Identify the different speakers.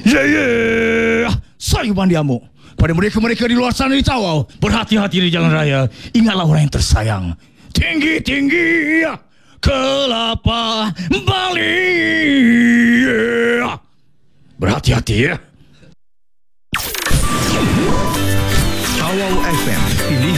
Speaker 1: Sayuban diamu. Pada mereka-mereka di luar sana di Tawau, berhati-hati di jalan raya. Ingatlah orang yang tersayang. Tinggi-tinggi kelapa Bali. Berhati-hati ya.
Speaker 2: Tawau FM, pilih